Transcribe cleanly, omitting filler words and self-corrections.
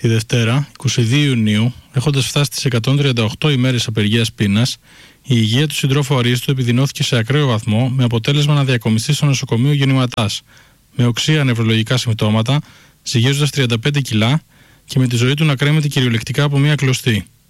τη Δευτέρα, 22 Ιουνίου, έχοντας φτάσει στις 138 ημέρες απεργίας πείνας, η υγεία του συντρόφου Αρίστου επιδεινώθηκε σε ακραίο βαθμό, με αποτέλεσμα να διακομιστεί στο νοσοκομείο Γεννηματάς, με οξεία νευρολογικά συμπτώματα, ζυγίζοντας 35 κιλά και με τη ζωή του να κρέμεται κυριολεκτικά από μια κλωστή.